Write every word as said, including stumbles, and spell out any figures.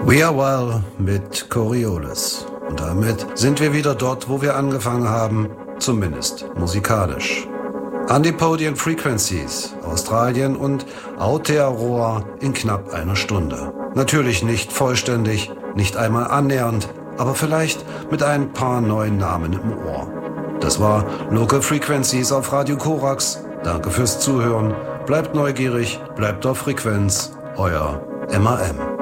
We Are Well mit Coriolis. Und damit sind wir wieder dort, wo wir angefangen haben, zumindest musikalisch. Antipodian Frequencies, Australien und Aotearoa in knapp einer Stunde. Natürlich nicht vollständig, nicht einmal annähernd, aber vielleicht mit ein paar neuen Namen im Ohr. Das war Local Frequencies auf Radio Korax. Danke fürs Zuhören. Bleibt neugierig, bleibt auf Frequenz. Euer M A M.